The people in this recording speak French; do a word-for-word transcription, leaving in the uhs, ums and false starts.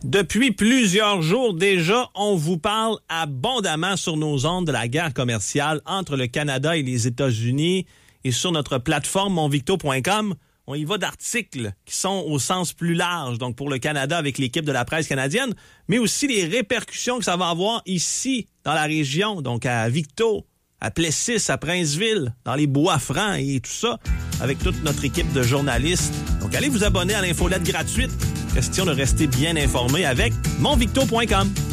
Depuis plusieurs jours déjà, on vous parle abondamment sur nos ondes de la guerre commerciale entre le Canada et les États-Unis. Et sur notre plateforme mon victo point com, on y va d'articles qui sont au sens plus large, donc pour le Canada avec l'équipe de la presse canadienne, mais aussi les répercussions que ça va avoir ici, dans la région, donc à Victo, à Plessis, à Princeville, dans les Bois-Francs et tout ça, avec toute notre équipe de journalistes. Donc allez vous abonner à l'infolette gratuite. Question de rester bien informé avec mon victo point com.